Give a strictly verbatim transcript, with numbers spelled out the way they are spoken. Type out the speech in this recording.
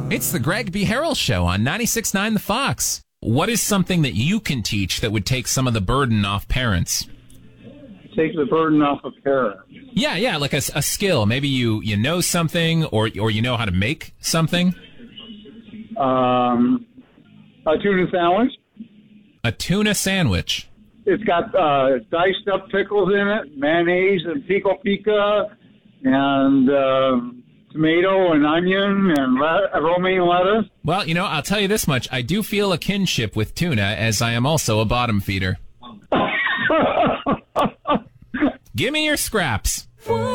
It's the Greg B. Harrell Show on ninety-six point nine The Fox. What is something that you can teach that would take some of the burden off parents? Take the burden off of parents. Yeah, yeah, like a, a skill. Maybe you, you know something, or or you know how to make something. Um, a tuna sandwich. A tuna sandwich. It's got uh, diced up pickles in it, mayonnaise and pico pico, and uh, tomato and onion and le- romaine lettuce. Well, you know, I'll tell you this much. I do feel a kinship with tuna, as I am also a bottom feeder. Give me your scraps.